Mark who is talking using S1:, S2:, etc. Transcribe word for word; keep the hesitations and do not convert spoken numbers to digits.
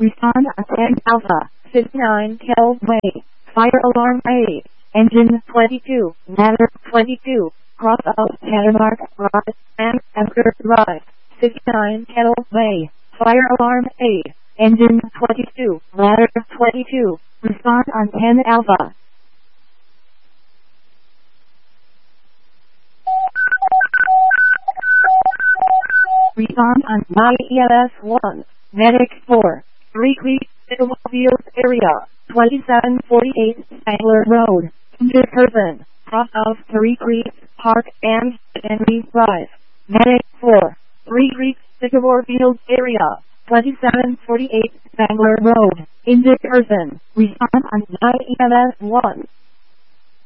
S1: Respond on ten Alpha, fifty-nine Kelway. Fire alarm A. Engine twenty-two, ladder twenty-two, cross out Catarmark Drive, and Anchor Drive, fifty-nine Kelway. Fire alarm A. Engine twenty-two, ladder twenty-two. Respond on ten Alpha. Respond on Y E L S one. Medic four. Three Creek, Sycamore Fields area, twenty-seven forty-eight Spangler Road, injured person, cross out Three Creeks Park and Henry Drive. Medic four. Three Creeks, Sycamore Fields area, twenty-seven forty-eight Spangler Road, injured person. Respond on Y E L S one.